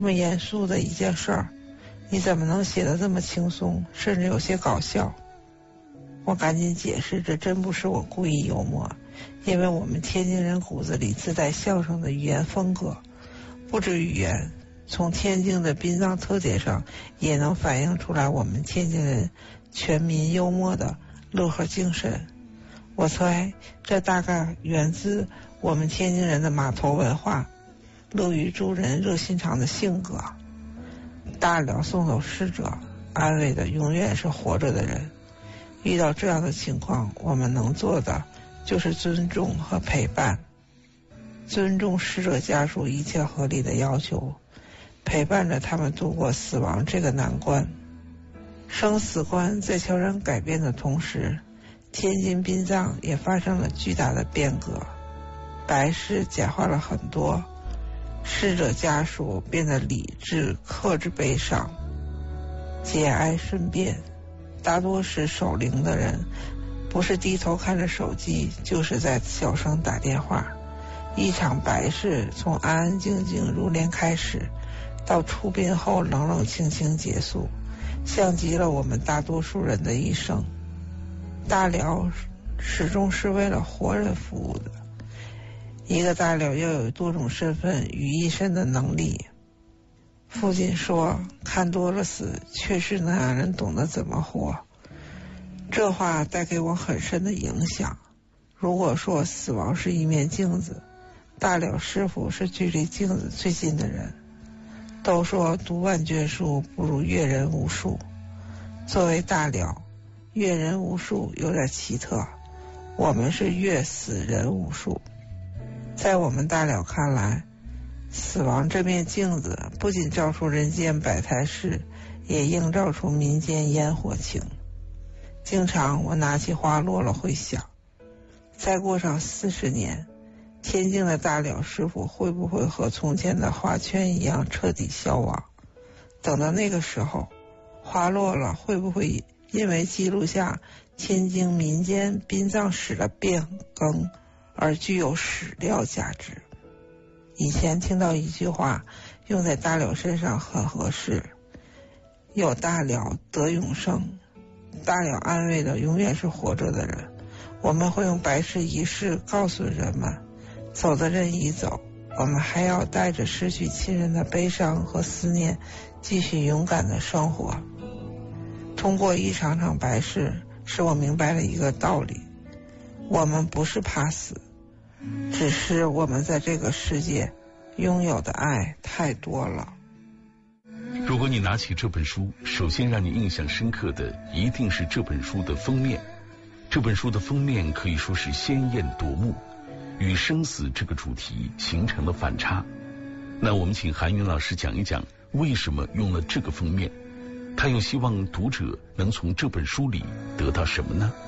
这么严肃的一件事儿，你怎么能写得这么轻松，甚至有些搞笑？我赶紧解释，这真不是我故意幽默，因为我们天津人骨子里自带相声的语言风格，不止语言，从天津的殡葬特点上也能反映出来我们天津人全民幽默的乐呵精神。我猜这大概源自我们天津人的码头文化，乐于助人、热心肠的性格。大了送走逝者，安慰的永远是活着的人。遇到这样的情况，我们能做的就是尊重和陪伴，尊重逝者家属一切合理的要求，陪伴着他们度过死亡这个难关。生死观在悄然改变的同时，天津殡葬也发生了巨大的变革，白事简化了很多，逝者家属变得理智克制悲伤，节哀顺变。大多是守灵的人，不是低头看着手机，就是在小声打电话。一场白事从安安静静入殓开始，到出殡后冷冷清清结束，像极了我们大多数人的一生。大了始终是为了活人服务的，一个大了要有多种身份于一身的能力。父亲说，看多了死，确实能让人懂得怎么活。这话带给我很深的影响。如果说死亡是一面镜子，大了师傅是距离镜子最近的人。都说读万卷书不如阅人无数，作为大了，阅人无数有点奇特，我们是阅死人无数。在我们大了看来，死亡这面镜子不仅照出人间百态事，也映照出民间烟火情。经常我拿起花落了会想，再过上40年，天津的大了师傅会不会和从前的花圈一样彻底消亡？等到那个时候，花落了会不会因为记录下天津民间殡葬史的变更而具有史料价值？以前听到一句话用在大了身上很合适，有大了得永生。大了安慰的永远是活着的人。我们会用白事仪式告诉人们，走的人已走，我们还要带着失去亲人的悲伤和思念，继续勇敢的生活。通过一场场白事，使我明白了一个道理，我们不是怕死，只是我们在这个世界拥有的爱太多了。 如果你拿起这本书，首先让你印象深刻的一定是这本书的封面。这本书的封面可以说是鲜艳夺目，与生死这个主题形成了反差。那我们请韩云老师讲一讲为什么用了这个封面，他又希望读者能从这本书里得到什么呢？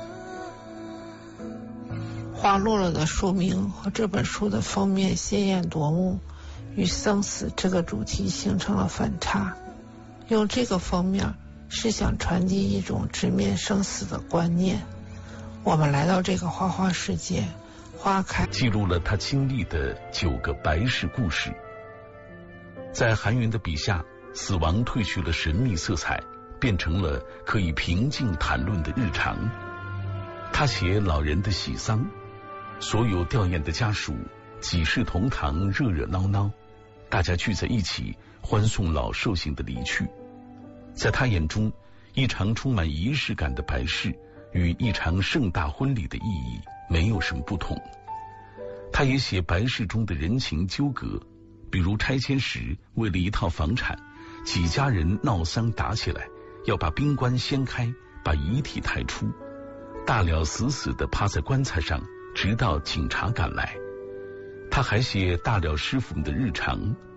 花落了的书名和这本书的封面鲜艳夺目，与生死这个主题形成了反差。用这个封面是想传递一种直面生死的观念。我们来到这个花花世界，花开， 记录了他经历的9个白事故事。在韩云的笔下，死亡褪去了神秘色彩，变成了可以平静谈论的日常。他写老人的喜丧，所有吊唁的家属几世同堂，热热闹闹，大家聚在一起欢送老寿星的离去。在他眼中，一场充满仪式感的白事与一场盛大婚礼的意义没有什么不同。他也写白事中的人情纠葛，比如拆迁时为了一套房产，几家人闹丧打起来，要把冰棺掀开，把遗体抬出，大了死死地趴在棺材上，直到警察赶来。他还写大了师傅们的日常，